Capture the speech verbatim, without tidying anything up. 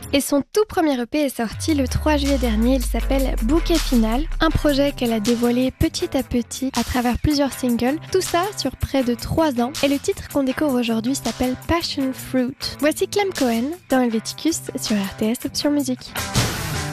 Et son tout premier E P est sorti le trois juillet dernier, il s'appelle Bouquet Final, un projet qu'elle a dévoilé petit à petit à travers plusieurs singles, tout ça sur près de trois ans, et le titre qu'on découvre aujourd'hui s'appelle Passion Fruit. Voici Clem Cohen dans Helvéticus sur R T S Option Musique.